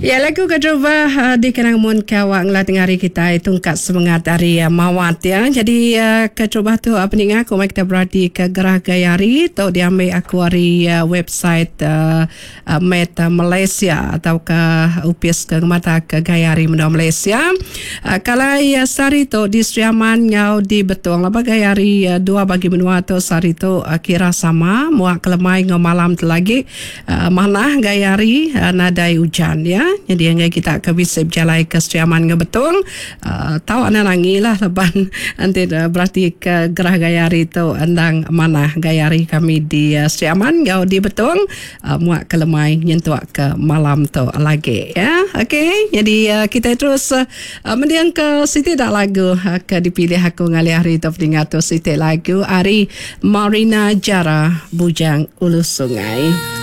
Ya, lagu kecoba di kenang mun kawang lah tengah hari kita tungkat semangat hari mawat ya. Jadi kecoba tu peningat aku kita berarti ke Gerah Gayari atau diambil aku hari website Met Malaysia atau ke upis ke mata ke Gayari Muda Malaysia. Kalau sari tu di Seriaman ngau di betul apa Gayari dua bagi menua tu sari tu kira sama muak kelemai ngau malam tu lagi mana Gayari nadai hujan ya. Jadi yang kita ke bisa berjalan ke Seriaman ke betul tahu anak nangi lah leban nanti berarti ke Gerah Gayari tu andang mana Gayari kami di Seriaman ngau di betul muak kelemai nyentuak ke malam tu lagi ya. Okey, jadi kita terus mendiang ke Siti dak lagu ke dipilih aku ngali hari tu peningat tu Siti lagu Ari Marina Jara Bujang Ulu Sungai.